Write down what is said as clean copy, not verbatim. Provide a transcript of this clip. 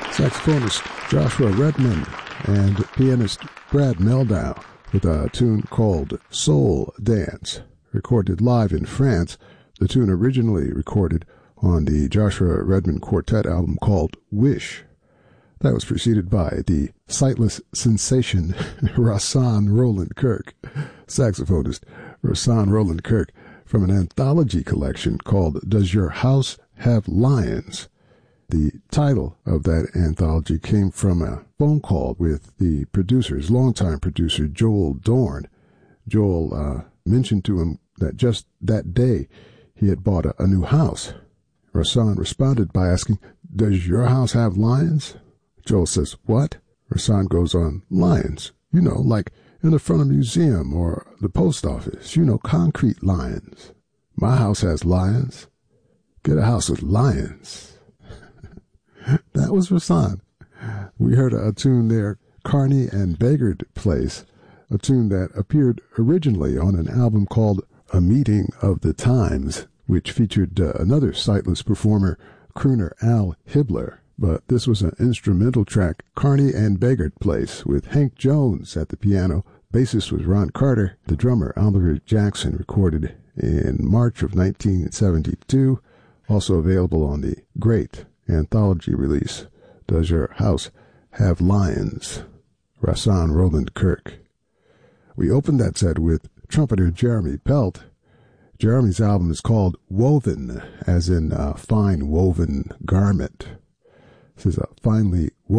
Saxophonist Joshua Redman and pianist Brad Meldau with a tune called Soul Dance, recorded live in France. The tune originally recorded on the Joshua Redman Quartet album called Wish. That was preceded by the sightless sensation Rahsaan Roland Kirk, saxophonist Rahsaan Roland Kirk, from an anthology collection called Does Your House Have Lions? The title of that anthology came from a phone call with the producer's longtime producer, Joel Dorn. Joel mentioned to him that just that day he had bought a new house. Rahsaan responded by asking, "Does your house have lions?" Joel says, "What?" Rahsaan goes on, "Lions. You know, like in the front of a museum or the post office. You know, concrete lions. My house has lions. Get a house with lions." That was Rahsaan. We heard a tune there, Carney and Begard Place, a tune that appeared originally on an album called A Meeting of the Times, which featured another sightless performer, crooner Al Hibbler. But this was an instrumental track, Carney and Begard Place, with Hank Jones at the piano. Bassist was Ron Carter. The drummer, Oliver Jackson, recorded in March of 1972. Also available on the great anthology release, Does Your House Have Lions? Rahsaan Roland Kirk. We opened that set with trumpeter Jeremy Pelt. Jeremy's album is called Woven, as in a fine woven garment. This is a finely woven